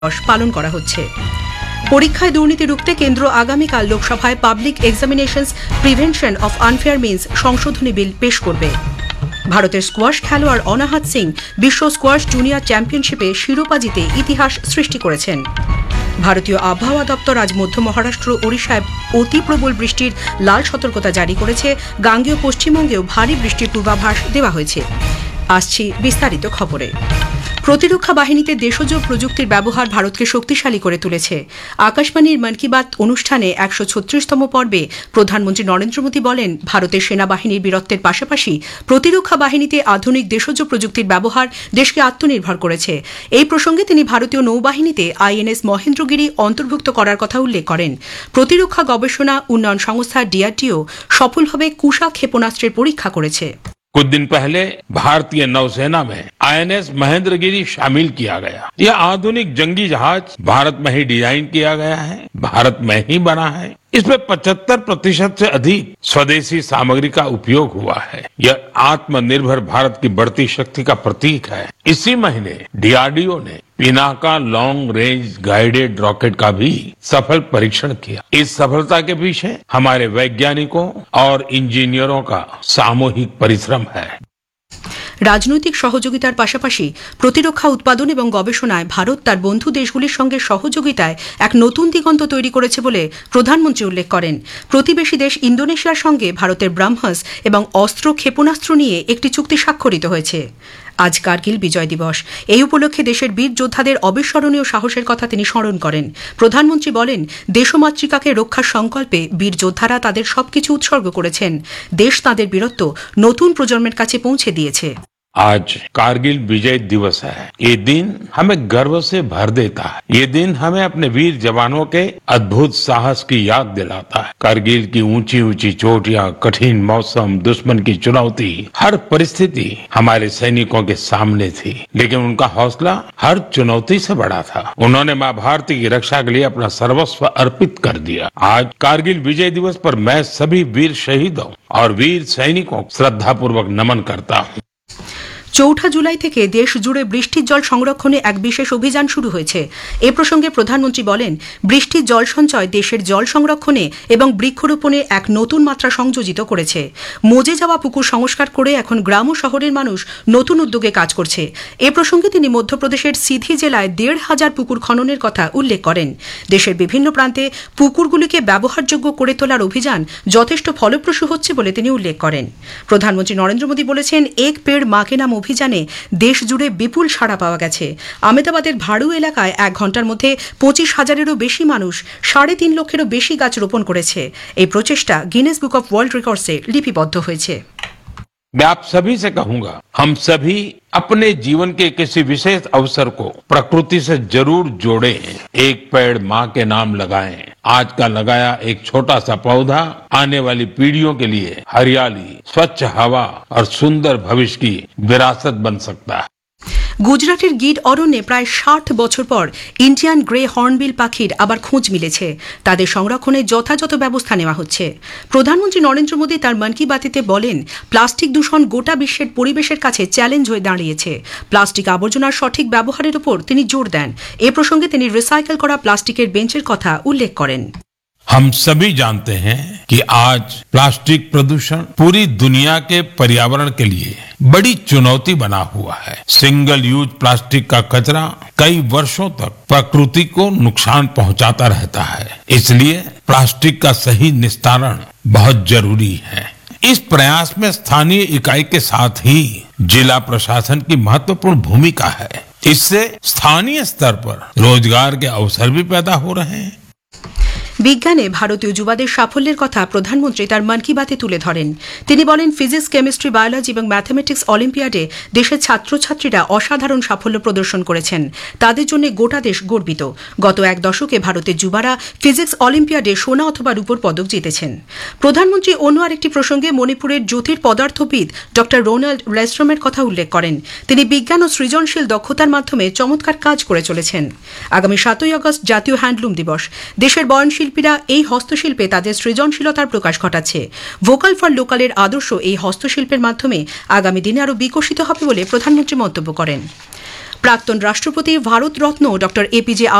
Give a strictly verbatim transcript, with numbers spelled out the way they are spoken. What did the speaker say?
পালন করা হচ্ছে। পরীক্ষায় দুর্নীতি রুখতে কেন্দ্র আগামীকাল লোকসভায় public examinations prevention of unfair means সংশোধনী বিল পেশ করবে। ভারতের স্কোয়াশ খেলোয়াড় অনাহাত সিং বিশ্ব স্কোয়াশ জুনিয়র চ্যাম্পিয়নশিপে শিরোপা জিতে ইতিহাস সৃষ্টি করেছেন। ভারতীয় আবহাওয়া দপ্তর আজ মধ্য মহারাষ্ট্র ওড়িশায় অতি প্রবল বৃষ্টির লাল সতর্কতা জারি করেছে। গাঙ্গেয় পশ্চিমবঙ্গেও ভারী বৃষ্টির পূর্বাভাস দেওয়া হয়েছে। আসছি বিস্তারিত খবরে। প্রতিরক্ষা বাহিনীতে দেশজ প্রযুক্তির ব্যবহার ভারতকে শক্তিশালী করে তুলেছে। আকাশবাণীর মন কি বাত অনুষ্ঠানে একশো ছত্রিশতম পর্বে প্রধানমন্ত্রী নরেন্দ্র মোদী বলেন, ভারতের সেনাবাহিনীর বীরত্বের পাশাপাশি প্রতিরক্ষা বাহিনীতে আধুনিক দেশজ প্রযুক্তির ব্যবহার দেশকে আত্মনির্ভর করেছে। এই প্রসঙ্গে তিনি ভারতীয় নৌবাহিনীতে আইএনএস মহেন্দ্রগিরি অন্তর্ভুক্ত করার কথা উল্লেখ করেন। প্রতিরক্ষা গবেষণা উন্নয়ন সংস্থা ডিআরডিও সফলভাবে কুশা ক্ষেপণাস্ত্রের পরীক্ষা করেছে। कुछ दिन पहले भारतीय नौसेना में आईएनएस महेंद्रगिरी शामिल किया गया। यह आधुनिक जंगी जहाज भारत में ही डिजाइन किया गया है, भारत में ही बना है। इसमें पचहत्तर प्रतिशत से अधिक स्वदेशी सामग्री का उपयोग हुआ है। यह आत्मनिर्भर भारत की बढ़ती शक्ति का प्रतीक है। इसी महीने डीआरडीओ ने Pinaka long range guided rocket का भी सफल परीक्षण किया। इस सफलता के पीछे हमारे वैज्ञानिकों और इंजीनियरों का सामूहिक परिश्रम है। রাজনৈতিক সহযোগিতার পাশাপাশি প্রতিরক্ষা উৎপাদন এবং গবেষণায় ভারত তার বন্ধু দেশগুলির সঙ্গে সহযোগিতায় এক নতুন দিগন্ত তৈরি করেছে বলে প্রধানমন্ত্রী উল্লেখ করেন। প্রতিবেশী দেশ ইন্দোনেশিয়ার সঙ্গে ভারতের ব্রাহ্মস এবং অস্ত্র ক্ষেপণাস্ত্র নিয়ে একটি চুক্তি স্বাক্ষরিত হয়েছে। আজ কার্গিল বিজয় দিবস। এই উপলক্ষে দেশের বীর যোদ্ধাদের অবিস্মরণীয় সাহসের কথা তিনি স্মরণ করেন। প্রধানমন্ত্রী বলেন, দেশমাতৃকাকে রক্ষার সংকল্পে বীর যোদ্ধারা তাদের সবকিছু উৎসর্গ করেছেন। দেশ তাদের বীরত্ব নতুন প্রজন্মের কাছে পৌঁছে দিয়েছে। आज कारगिल विजय दिवस है। ये दिन हमें गर्व से भर देता है। ये दिन हमें अपने वीर जवानों के अद्भुत साहस की याद दिलाता है। कारगिल की ऊंची ऊंची चोटियां, कठिन मौसम, दुश्मन की चुनौती, हर परिस्थिति हमारे सैनिकों के सामने थी, लेकिन उनका हौसला हर चुनौती से बड़ा था। उन्होंने मां भारती की रक्षा के लिए अपना सर्वस्व अर्पित कर दिया। आज कारगिल विजय दिवस पर मैं सभी वीर शहीदों और वीर सैनिकों को श्रद्धापूर्वक नमन करता हूँ। চৌঠা জুলাই থেকে দেশ জুড়ে বৃষ্টির জল সংরক্ষণে এক বিশেষ অভিযান শুরু হয়েছে। এ প্রসঙ্গে প্রধানমন্ত্রী বলেন, বৃষ্টির জল সঞ্চয় দেশের জল সংরক্ষণে এবং বৃক্ষরোপণে এক নতুন মাত্রা সংযোজিত করেছে। মজে যাওয়া পুকুর সংস্কার করে এখন গ্রাম ও শহরের মানুষ নতুন উদ্যোগে কাজ করছে। এ প্রসঙ্গে তিনি মধ্যপ্রদেশের সিধি জেলায় দেড় হাজার পুকুর খননের কথা উল্লেখ করেন। দেশের বিভিন্ন প্রান্তে পুকুরগুলিকে ব্যবহারযোগ্য করে তোলার অভিযান যথেষ্ট ফলপ্রসূ হচ্ছে বলে তিনি উল্লেখ করেন। প্রধানমন্ত্রী নরেন্দ্র মোদী বলেছেন, এক পেড় মা কে নাম অভিযানে দেশ জুড়ে বিপুল সাড়া পাওয়া গেছে। আহমেদাবাদের ভাড়ু এলাকায় এক ঘন্টার মধ্যে পঁচিশ হাজারেরও বেশি মানুষ সাড়ে তিন লক্ষেরও বেশি গাছ রোপণ করেছে। এই প্রচেষ্টা গিনেস বুক অব ওয়ার্ল্ড রেকর্ডসে লিপিবদ্ধ হয়েছে। मैं आप सभी से कहूंगा, हम सभी अपने जीवन के किसी विशेष अवसर को प्रकृति से जरूर जोड़ें। एक पेड़ माँ के नाम लगाएं। आज का लगाया एक छोटा सा पौधा आने वाली पीढ़ियों के लिए हरियाली, स्वच्छ हवा और सुंदर भविष्य की विरासत बन सकता है। গুজরাটের গির অরণ্যে প্রায় ষাট বছর পর ইন্ডিয়ান গ্রে হর্নবিল পাখির আবার খোঁজ মিলেছে। তাদের সংরক্ষণে যথাযথ ব্যবস্থা নেওয়া হচ্ছে। প্রধানমন্ত্রী নরেন্দ্র মোদী তার মন কি বাতিতে বলেন, প্লাস্টিক দূষণ গোটা বিশ্বের পরিবেশের কাছে চ্যালেঞ্জ হয়ে দাঁড়িয়েছে। প্লাস্টিক আবর্জনার সঠিক ব্যবহারের উপর তিনি জোর দেন। এ প্রসঙ্গে তিনি রিসাইকেল করা প্লাস্টিকের বেঞ্চের কথা উল্লেখ করেন। हम सभी जानते हैं कि आज प्लास्टिक प्रदूषण पूरी दुनिया के पर्यावरण के लिए बड़ी चुनौती बना हुआ है। सिंगल यूज प्लास्टिक का कचरा कई वर्षों तक प्रकृति को नुकसान पहुंचाता रहता है। इसलिए प्लास्टिक का सही निस्तारण बहुत जरूरी है। इस प्रयास में स्थानीय इकाई के साथ ही जिला प्रशासन की महत्वपूर्ण भूमिका है। इससे स्थानीय स्तर पर रोजगार के अवसर भी पैदा हो रहे हैं। বিজ্ঞানে ভারতীয় যুবাদের সাফল্যের কথা প্রধানমন্ত্রী তার মন কি বাতে তুলে ধরেন। তিনি বলেন, ফিজিক্স, কেমিস্ট্রি, বায়োলজি এবং ম্যাথমেটিক্স অলিম্পিয়াডে দেশের ছাত্রছাত্রীরা অসাধারণ সাফল্য প্রদর্শন করেছেন। তাদের জন্য গোটা দেশ গর্বিত। গত এক দশকে ভারতের যুবারা ফিজিক্স অলিম্পিয়াডে সোনা অথবা রূপোর পদক জিতেছেন। প্রধানমন্ত্রী অন্য আরেকটি প্রসঙ্গে মণিপুরের জ্যোতির পদার্থবিদ ডক্টর রোনাল্ড রেস্ট্রমের কথা উল্লেখ করেন। তিনি বিজ্ঞান ও সৃজনশীল দক্ষতার মাধ্যমে চমৎকার কাজ করে চলেছেন। আগামী সাতই আগস্ট জাতীয় হ্যান্ডলুম দিবস। দেশের বয়নশিল্পী শিল্পীরা এই হস্তশিল্পে তাদের সৃজনশীলতার প্রকাশ ঘটাচ্ছে। ভোকাল ফর লোকালের আদর্শ এই হস্তশিল্পের মাধ্যমে আগামী দিনে আরও বিকশিত হবে বলে প্রধানমন্ত্রী মন্তব্য করেন। প্রাক্তন রাষ্ট্রপতি ভারতরত্ন ডক্টর এপিজে